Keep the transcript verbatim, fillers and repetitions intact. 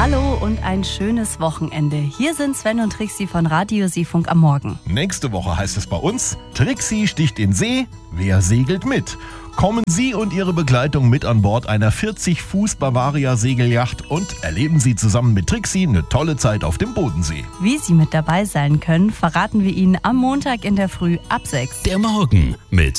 Hallo und ein schönes Wochenende. Hier sind Sven und Trixi von Radio Seefunk am Morgen. Nächste Woche heißt es bei uns, Trixi sticht in See, wer segelt mit? Kommen Sie und Ihre Begleitung mit an Bord einer vierzig Fuß Bavaria Segelyacht und erleben Sie zusammen mit Trixi eine tolle Zeit auf dem Bodensee. Wie Sie mit dabei sein können, verraten wir Ihnen am Montag in der Früh ab sechs. Der Morgen mit